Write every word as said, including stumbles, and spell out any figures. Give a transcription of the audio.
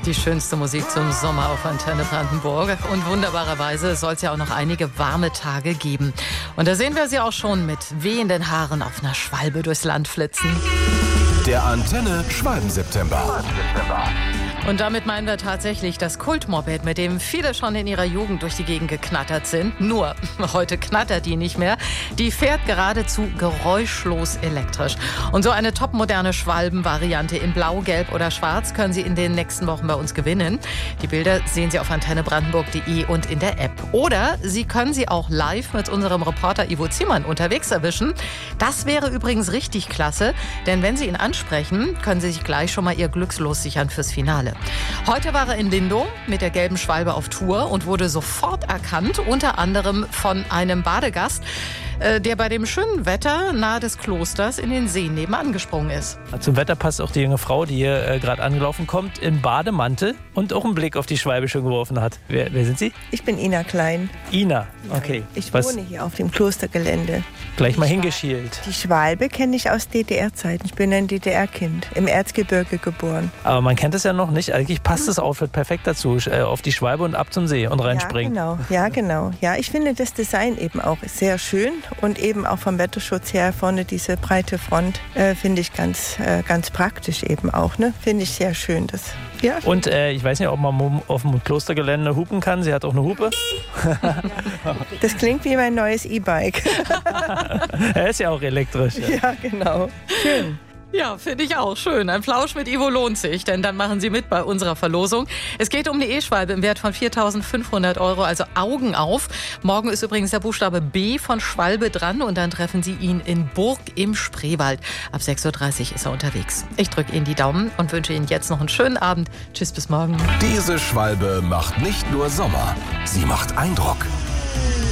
Die schönste Musik zum Sommer auf Antenne Brandenburg. Und wunderbarerweise soll es ja auch noch einige warme Tage geben. Und da sehen wir sie auch schon mit wehenden Haaren auf einer Schwalbe durchs Land flitzen. Der Antenne Schwalben-September. Und damit meinen wir tatsächlich das Kultmoped, mit dem viele schon in ihrer Jugend durch die Gegend geknattert sind. Nur, heute knattert die nicht mehr. Die fährt geradezu geräuschlos elektrisch. Und so eine topmoderne Schwalben-Variante in Blau, Gelb oder Schwarz können Sie in den nächsten Wochen bei uns gewinnen. Die Bilder sehen Sie auf antenne brandenburg punkt de und in der App. Oder Sie können sie auch live mit unserem Reporter Ivo Ziemann unterwegs erwischen. Das wäre übrigens richtig klasse, denn wenn Sie ihn ansprechen, können Sie sich gleich schon mal Ihr Glückslos sichern fürs Finale. Heute war er in Lindow mit der gelben Schwalbe auf Tour und wurde sofort erkannt, unter anderem von einem Badegast, äh, der bei dem schönen Wetter nahe des Klosters in den See nebenan gesprungen ist. Zum Wetter passt auch die junge Frau, die hier äh, gerade angelaufen kommt, in Bademantel und auch einen Blick auf die Schwalbe schon geworfen hat. Wer, wer sind Sie? Ich bin Ina Klein. Ina, okay. Ich Was? wohne hier auf dem Klostergelände. Gleich mal Die hingeschielt. Die Schwalbe kenne ich aus D D R-Zeiten. Ich bin ein D D R-Kind, im Erzgebirge geboren. Aber man kennt es ja noch nicht. Eigentlich passt das Outfit perfekt dazu. Äh, auf die Schwalbe und ab zum See und reinspringen. Ja, genau. Ja, genau. Ja, ich finde das Design eben auch sehr schön und eben auch vom Wetterschutz her vorne diese breite Front äh, finde ich ganz, äh, ganz praktisch eben auch. Ne? Finde ich sehr schön. Das, ja. Und äh, ich weiß nicht, ob man auf dem Klostergelände hupen kann. Sie hat auch eine Hupe. Das klingt wie mein neues E-Bike. Er ist ja auch elektrisch. Ja, ja genau. Schön. Ja, finde ich auch schön. Ein Plausch mit Ivo lohnt sich, denn dann machen Sie mit bei unserer Verlosung. Es geht um eine E-Schwalbe im Wert von viertausendfünfhundert Euro, also Augen auf. Morgen ist übrigens der Buchstabe B von Schwalbe dran und dann treffen Sie ihn in Burg im Spreewald. Ab sechs Uhr dreißig ist er unterwegs. Ich drücke Ihnen die Daumen und wünsche Ihnen jetzt noch einen schönen Abend. Tschüss, bis morgen. Diese Schwalbe macht nicht nur Sommer, sie macht Eindruck.